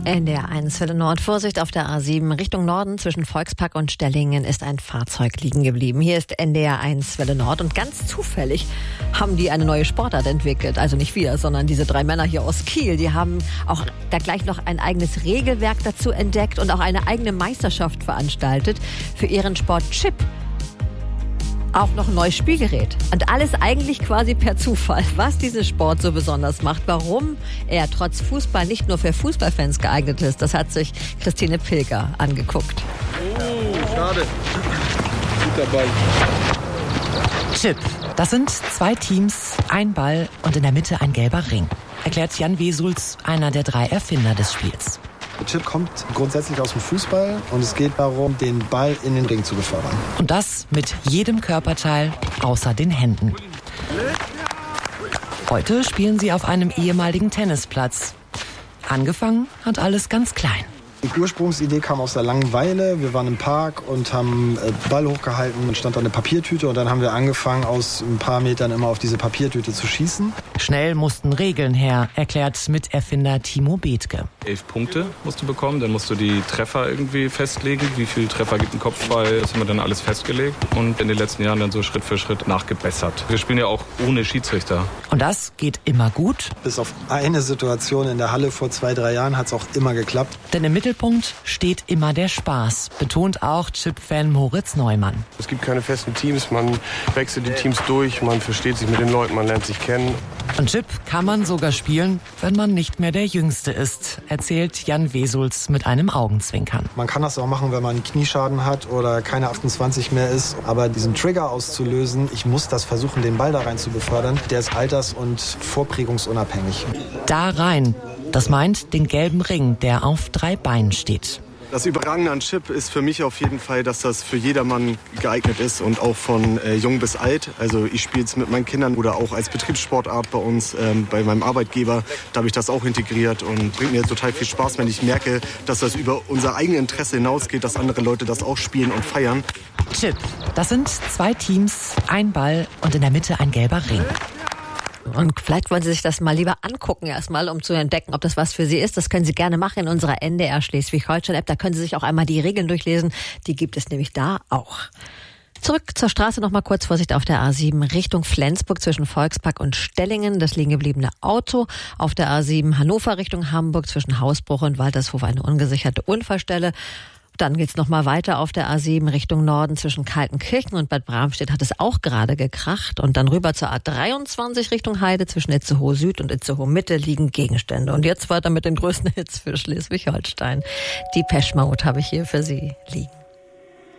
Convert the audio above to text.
NDR 1 Welle Nord. Vorsicht auf der A7 Richtung Norden zwischen Volkspark und Stellingen ist ein Fahrzeug liegen geblieben. Hier ist NDR 1 Welle Nord und ganz zufällig haben die eine neue Sportart entwickelt. Also nicht wir, sondern diese 3 Männer hier aus Kiel. Die haben auch da gleich noch ein eigenes Regelwerk dazu entdeckt und auch eine eigene Meisterschaft veranstaltet für ihren Sport Chip. Auch noch ein neues Spielgerät. Und alles eigentlich quasi per Zufall. Was diesen Sport so besonders macht, warum er trotz Fußball nicht nur für Fußballfans geeignet ist, das hat sich Christine Pilger angeguckt. Oh, schade. Guter Ball. Chip, das sind 2 Teams, ein Ball und in der Mitte ein gelber Ring, erklärt Jan Wesuls, einer der 3 Erfinder des Spiels. Chip kommt grundsätzlich aus dem Fußball und es geht darum, den Ball in den Ring zu befördern. Und das mit jedem Körperteil außer den Händen. Heute spielen sie auf einem ehemaligen Tennisplatz. Angefangen hat alles ganz klein. Die Ursprungsidee kam aus der Langeweile. Wir waren im Park und haben Ball hochgehalten und stand da eine Papiertüte. Und dann haben wir angefangen, aus ein paar Metern immer auf diese Papiertüte zu schießen. Schnell mussten Regeln her, erklärt Miterfinder Timo Bethke. 11 Punkte musst du bekommen, dann musst du die Treffer irgendwie festlegen. Wie viele Treffer gibt ein Kopfball? Das haben wir dann alles festgelegt und in den letzten Jahren dann so Schritt für Schritt nachgebessert. Wir spielen ja auch ohne Schiedsrichter. Und das geht immer gut? Bis auf eine Situation in der Halle vor 2-3 Jahren hat es auch immer geklappt. Denn im Mittelpunkt steht immer der Spaß, betont auch Chip-Fan Moritz Neumann. Es gibt keine festen Teams, man wechselt die Teams durch, man versteht sich mit den Leuten, man lernt sich kennen. Und Chip kann man sogar spielen, wenn man nicht mehr der Jüngste ist, erzählt Jan Wesuls mit einem Augenzwinkern. Man kann das auch machen, wenn man einen Knieschaden hat oder keine 28 mehr ist. Aber diesen Trigger auszulösen, ich muss das versuchen, den Ball da rein zu befördern, der ist alters- und vorprägungsunabhängig. Da rein, das meint den gelben Ring, der auf 3 Beinen steht. Das Überragende an Chip ist für mich auf jeden Fall, dass das für jedermann geeignet ist und auch von jung bis alt. Also ich spiele es mit meinen Kindern oder auch als Betriebssportart bei uns, bei meinem Arbeitgeber. Da habe ich das auch integriert und bringt mir total viel Spaß, wenn ich merke, dass das über unser eigenes Interesse hinausgeht, dass andere Leute das auch spielen und feiern. Chip, das sind 2 Teams, ein Ball und in der Mitte ein gelber Ring. Und vielleicht wollen Sie sich das mal lieber angucken erstmal, um zu entdecken, ob das was für Sie ist. Das können Sie gerne machen in unserer NDR Schleswig-Holstein-App. Da können Sie sich auch einmal die Regeln durchlesen. Die gibt es nämlich da auch. Zurück zur Straße noch mal kurz. Vorsicht auf der A7 Richtung Flensburg zwischen Volkspark und Stellingen. Das liegen gebliebene Auto. Auf der A7 Hannover Richtung Hamburg zwischen Hausbruch und Waltershof eine ungesicherte Unfallstelle. Dann geht's noch mal weiter auf der A7 Richtung Norden zwischen Kaltenkirchen und Bad Bramstedt hat es auch gerade gekracht. Und dann rüber zur A23 Richtung Heide zwischen Itzehoe Süd und Itzehoe Mitte liegen Gegenstände. Und jetzt weiter mit den größten Hits für Schleswig-Holstein. Die Depeche Mode habe ich hier für Sie liegen.